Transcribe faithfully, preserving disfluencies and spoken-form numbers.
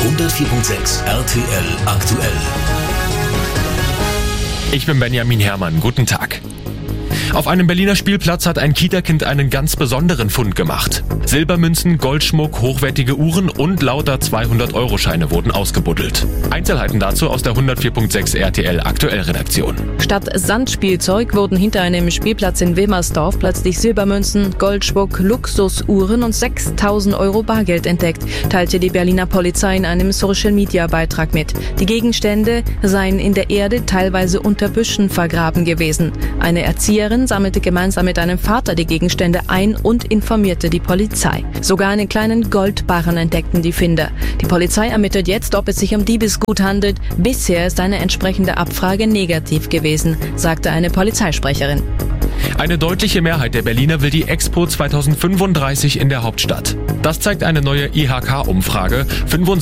hundertvier Komma sechs R T L aktuell. Ich bin Benjamin Herrmann. Guten Tag. Auf einem Berliner Spielplatz hat ein Kita-Kind einen ganz besonderen Fund gemacht. Silbermünzen, Goldschmuck, hochwertige Uhren und lauter zweihundert-Euro-Scheine wurden ausgebuddelt. Einzelheiten dazu aus der hundertvier Komma sechs R T L Aktuell-Redaktion. Statt Sandspielzeug wurden hinter einem Spielplatz in Wilmersdorf plötzlich Silbermünzen, Goldschmuck, Luxusuhren und sechstausend Euro Bargeld entdeckt, teilte die Berliner Polizei in einem Social-Media-Beitrag mit. Die Gegenstände seien in der Erde teilweise unter Büschen vergraben gewesen. Eine Erzieherin sammelte gemeinsam mit einem Vater die Gegenstände ein und informierte die Polizei. Sogar einen kleinen Goldbarren entdeckten die Finder. Die Polizei ermittelt jetzt, ob es sich um Diebesgut handelt. Bisher ist eine entsprechende Abfrage negativ gewesen, sagte eine Polizeisprecherin. Eine deutliche Mehrheit der Berliner will die Expo zweitausendfünfunddreißig in der Hauptstadt. Das zeigt eine neue I H K-Umfrage.